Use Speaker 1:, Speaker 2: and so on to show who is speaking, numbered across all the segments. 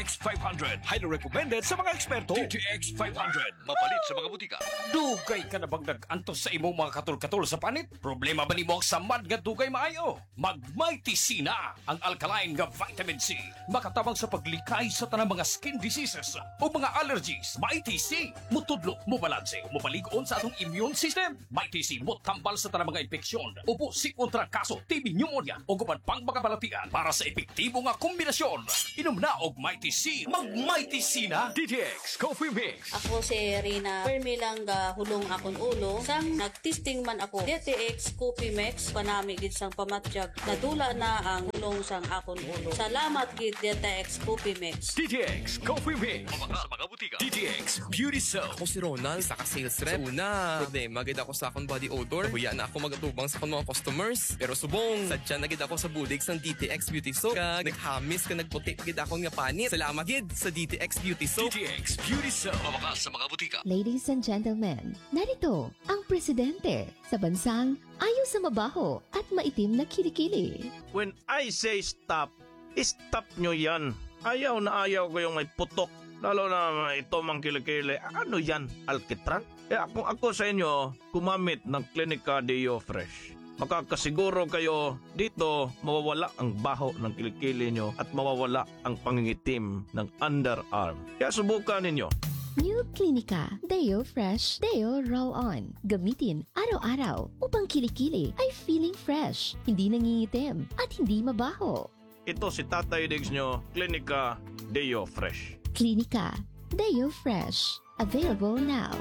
Speaker 1: DTX 500. Highly recommended sa mga eksperto. DTX 500. Mapalit sa mga butika. Dugay ka na bang nag-antos sa imong mga katul-katul sa panit? Problema ba ni mo sa mad nga dugay maayo? Mag-Mighty C na ang alkaline nga vitamin C. Makatabang sa paglikay sa tanang mga skin diseases o mga allergies. Mighty C. Mutudlo, mubalanse, mupaligon sa atong immune system. Mighty C. Mutambal sa tanang mga infeksyon. Upo si kontra kaso, TB pneumonia o guban pang makabalatian para sa epektibo nga kombinasyon. Inom na og Mighty C. Mag-Mighty C na. DTX Coffee Mix.
Speaker 2: Ako si Rina Permi lang hulong akong ulo. Sang nagtesting man ako DTX Coffee Mix panami gid sang pamatyag. Nadula na ang hulong sang akong ulo. Salamat gid DTX Coffee Mix.
Speaker 1: DTX Coffee Mix. Sa mga butika. DTX Beauty Soap.
Speaker 3: Ako si Ronald, isa ka sales rep. Una, problema gid ako sa akong body odor. Huya na ako magatubang sa akong mga customers. Pero subong, sadya na gid ako sa bulig sang DTX Beauty Soap. Kag naghamis ka nagputi gid ako nga panit. Salamat gid sa DTX Beauty Soap.
Speaker 1: DTX Beauty Soap. Sa mga butika.
Speaker 4: Ladies and gentlemen, narito ang presidente sa bansang ayaw sa mabaho at maitim na kilikili.
Speaker 5: When I say stop, stop nyo yan. Ayaw na ayaw ko yung may putok. Lalo na ito mang kilikili. Ano yan? Alkitran? Kung ako sa inyo, gumamit ng Clinica Deo Fresh. Makakasiguro kayo dito mawawala ang baho ng kilikili nyo at mawawala ang pangingitim ng underarm. Kaya subukan ninyo.
Speaker 4: New Clinica Deo Fresh Deo Roll-On. Gamitin araw-araw upang kilikili ay feeling fresh, hindi nangingitim at hindi mabaho.
Speaker 5: Ito si Tatay Diggs nyo, Clinica Deo Fresh.
Speaker 4: Clinica Deo Fresh. Available now.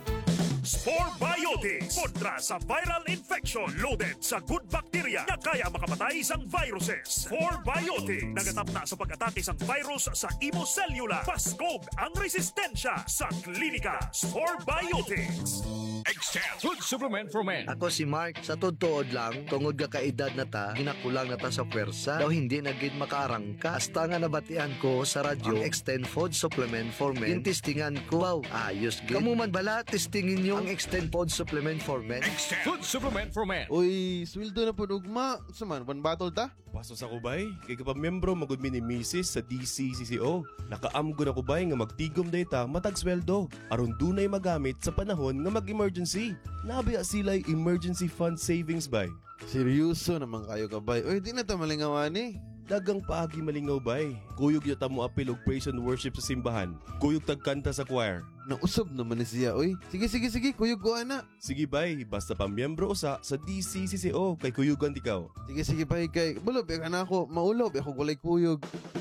Speaker 6: Spore Biotics kontra sa viral infection loaded sa good bacteria na kaya makamatay sang viruses. Spore Biotics nagatap na sa pag-atake sang virus sa imo cellula. Paskog ang resistensya sa klinika. Spore Biotics.
Speaker 1: Extend Food Supplement for Men.
Speaker 7: Ako si Mark, sa totoo lang, tungod ga kaedad na ta, ginakulang na ta sa pwersa, daw hindi na gid makaarangka. Hasta nga nabatian ko sa radyo, ang Extend Food Supplement for Men. Yung testingan ko, wow, ayos gid. Kamu man bala, testingin nyo ang Extend Food Supplement for Men.
Speaker 1: Extend Food Supplement for Men.
Speaker 8: Uy, sweldo na po ugma. Saman, one battle ta?
Speaker 9: Pasos ako bay, kay kapag membro magud mi ni Mrs. sa DCCCO. Nakaamgo na ko bay nga magtigom data matag sweldo. Aron dunay magamit sa panahon nga mag-emergency. Nabiya sila'y emergency fund savings bay.
Speaker 8: Seryoso naman kayo ka bay. Uy, di na ta malingawan eh.
Speaker 9: Dagang paagi malingaw bay. Kuyog yata mo apil og praise and worship sa simbahan. Kuyog tagkanta sa choir.
Speaker 8: Nausob naman ni siya, uy. Sige, kuyog ko ana.
Speaker 9: Sige bay, basta pamiyembro usa sa DCCCO kay kuyugan tikaw.
Speaker 8: Sige bay kay. Bulob ka na ako. Maulob ako gulay kuyog.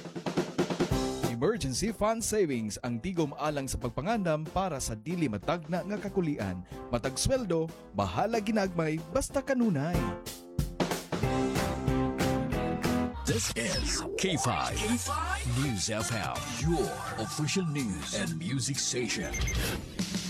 Speaker 10: Emergency Fund Savings ang tigom alang sa pagpangandam para sa dili matagna nga kakulian. Matag sweldo, bahala ginagmay, basta kanunay.
Speaker 1: This is K5 News FM, your official news and music station.